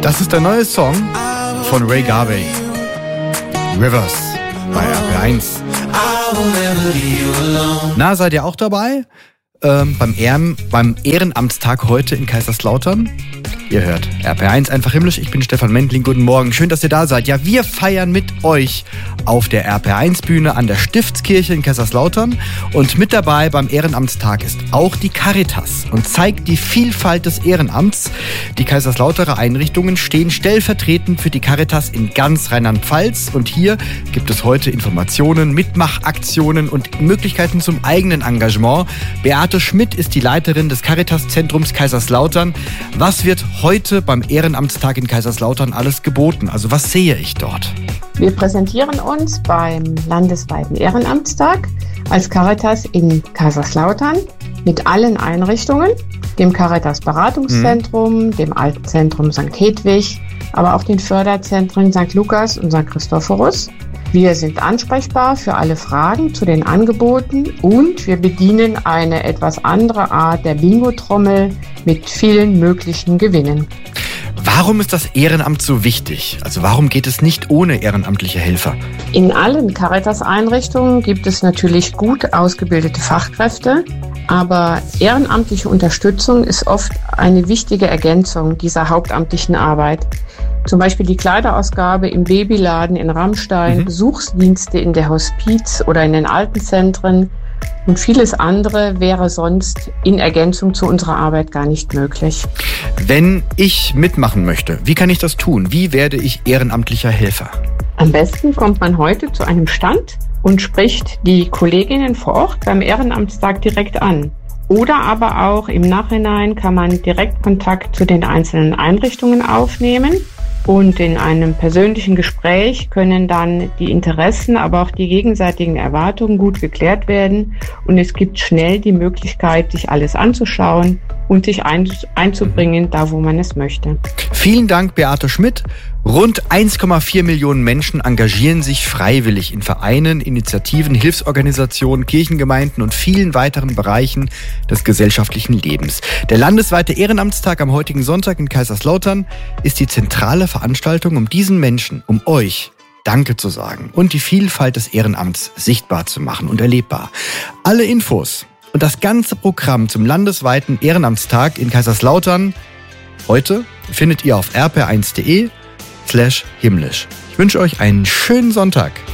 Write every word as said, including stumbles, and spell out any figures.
Das ist der neue Song von Ray Garvey. Rivers bei R P eins. Na, seid ihr auch dabei? Ähm, beim, Ehren, beim Ehrenamtstag heute in Kaiserslautern? Ihr hört R P eins einfach himmlisch. Ich bin Stefan Mendling. Guten Morgen. Schön, dass ihr da seid. Ja, wir feiern mit euch auf der R P eins Bühne an der Stiftskirche in Kaiserslautern. Und mit dabei beim Ehrenamtstag ist auch die Caritas und zeigt die Vielfalt des Ehrenamts. Die Kaiserslauterer Einrichtungen stehen stellvertretend für die Caritas in ganz Rheinland-Pfalz. Und hier gibt es heute Informationen, Mitmachaktionen und Möglichkeiten zum eigenen Engagement. Beate Schmidt ist die Leiterin des Caritas-Zentrums Kaiserslautern. Was wird heute beim Ehrenamtstag in Kaiserslautern alles geboten? Also was sehe ich dort? Wir präsentieren uns beim landesweiten Ehrenamtstag als Caritas in Kaiserslautern mit allen Einrichtungen, dem Caritas-Beratungszentrum, mhm. dem Altzentrum Sankt Hedwig, aber auch den Förderzentren Sankt Lukas und Sankt Christophorus. Wir sind ansprechbar für alle Fragen zu den Angeboten und wir bedienen eine etwas andere Art der Bingo-Trommel mit vielen möglichen Gewinnen. Warum ist das Ehrenamt so wichtig? Also warum geht es nicht ohne ehrenamtliche Helfer? In allen Caritas-Einrichtungen gibt es natürlich gut ausgebildete Fachkräfte, aber ehrenamtliche Unterstützung ist oft eine wichtige Ergänzung dieser hauptamtlichen Arbeit. Zum Beispiel die Kleiderausgabe im Babyladen in Rammstein, mhm. Besuchsdienste in der Hospiz oder in den Altenzentren und vieles andere wäre sonst in Ergänzung zu unserer Arbeit gar nicht möglich. Wenn ich mitmachen möchte, wie kann ich das tun? Wie werde ich ehrenamtlicher Helfer? Am besten kommt man heute zu einem Stand und spricht die Kolleginnen vor Ort beim Ehrenamtstag direkt an. Oder aber auch im Nachhinein kann man direkt Kontakt zu den einzelnen Einrichtungen aufnehmen. Und in einem persönlichen Gespräch können dann die Interessen, aber auch die gegenseitigen Erwartungen gut geklärt werden. Und es gibt schnell die Möglichkeit, sich alles anzuschauen und sich ein, einzubringen, da wo man es möchte. Vielen Dank, Beate Schmidt. Rund eins Komma vier Millionen Menschen engagieren sich freiwillig in Vereinen, Initiativen, Hilfsorganisationen, Kirchengemeinden und vielen weiteren Bereichen des gesellschaftlichen Lebens. Der landesweite Ehrenamtstag am heutigen Sonntag in Kaiserslautern ist die zentrale Veranstaltung, um diesen Menschen, um euch Danke zu sagen und die Vielfalt des Ehrenamts sichtbar zu machen und erlebbar. Alle Infos und das ganze Programm zum landesweiten Ehrenamtstag in Kaiserslautern heute findet ihr auf r p eins punkt d e slash himmlisch. Ich wünsche euch einen schönen Sonntag.